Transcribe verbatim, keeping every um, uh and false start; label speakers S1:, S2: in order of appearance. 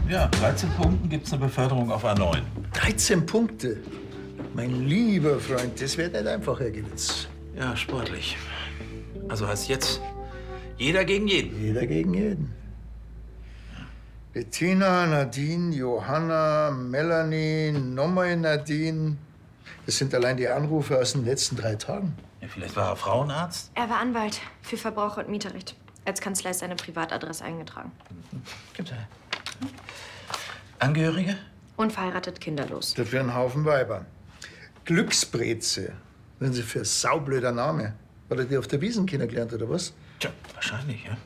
S1: Ja, dreizehn Punkten gibt's eine Beförderung auf A neun.
S2: dreizehn Punkte? Mein lieber Freund, das wird nicht einfach, Herr Gewitz.
S1: Ja, sportlich. Also heißt jetzt jeder gegen jeden.
S2: Jeder gegen jeden. Bettina, Nadine, Johanna, Melanie, nochmal Nadine. Das sind allein die Anrufe aus den letzten drei Tagen.
S1: Ja, vielleicht war er Frauenarzt?
S3: Er war Anwalt für Verbraucher- und Mieterrecht. Als Kanzlei ist seine Privatadresse eingetragen.
S1: Gibt's ja. Angehörige?
S3: Unverheiratet, kinderlos.
S2: Dafür ein Haufen Weiber. Glücksbreze. Wenn Sie für saublöder Name. Hat er die auf der Wiesn kennengelernt, oder was?
S1: Tja, wahrscheinlich, ja.